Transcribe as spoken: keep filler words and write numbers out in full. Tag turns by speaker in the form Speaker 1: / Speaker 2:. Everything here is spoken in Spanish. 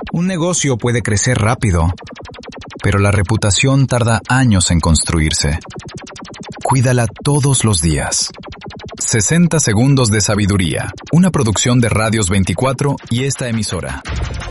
Speaker 1: Un negocio puede crecer rápido, pero la reputación tarda años en construirse. Cuídala todos los días. sesenta segundos de sabiduría, una producción de Radios veinticuatro y esta emisora.